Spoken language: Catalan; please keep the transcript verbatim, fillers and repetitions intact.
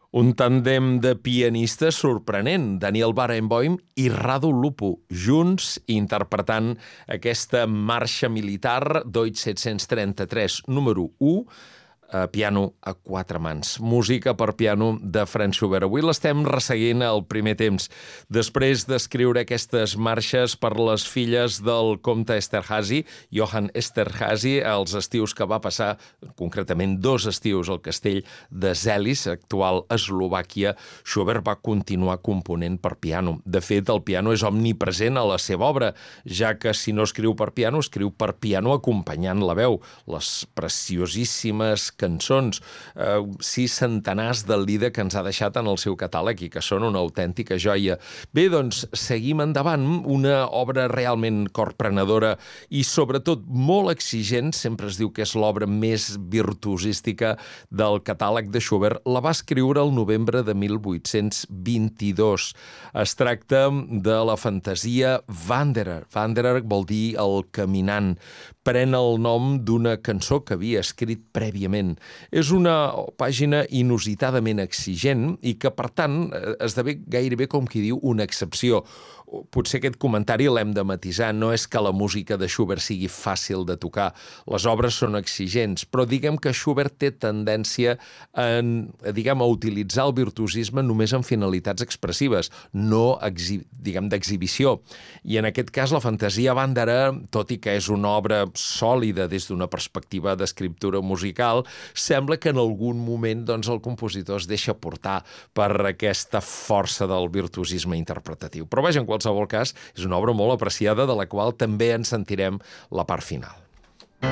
Un tàndem de pianistes sorprenent, Daniel Barenboim i Radu Lupu, junts interpretant aquesta marxa militar Deutsch set-cents trenta-tres, número u, a piano a quatre mans. Música per piano de Franz Schubert. Avui l'estem resseguint al primer temps. Després d'escriure aquestes marxes per les filles del comte Esterházy, Johann Esterházy, als estius que va passar, concretament dos estius al castell de Zelis, actual Eslovàquia, Schubert va continuar component per piano. De fet, el piano és omnipresent a la seva obra, ja que si no escriu per piano, escriu per piano acompanyant la veu. Les preciosíssimes cançons, eh, sis centenars del Lieder que ens ha deixat en el seu catàleg i que són una autèntica joia. Bé, doncs, seguim endavant. Una obra realment corprenedora i, sobretot, molt exigent. Sempre es diu que és l'obra més virtuosística del catàleg de Schubert. La va escriure el novembre de mil vuit-cents vint-i-dos. Es tracta de la fantasia Wanderer. Wanderer vol dir el caminant. Pren el nom d'una cançó que havia escrit prèviament. És una pàgina inusitadament exigent i que, per tant, esdevé gairebé com qui diu una excepció. Potser aquest comentari l'hem de matisar. No és que la música de Schubert sigui fàcil de tocar. Les obres són exigents, però diguem que Schubert té tendència a, diguem, a utilitzar el virtuosisme només en finalitats expressives, no, diguem, d'exhibició. I en aquest cas, la fantasia Wanderer, tot i que és una obra sòlida des d'una perspectiva d'escriptura musical, sembla que en algun moment doncs, el compositor es deixa portar per aquesta força del virtuosisme interpretatiu. Però vaja, en qualsevol cas, és una obra molt apreciada de la qual també en sentirem la part final.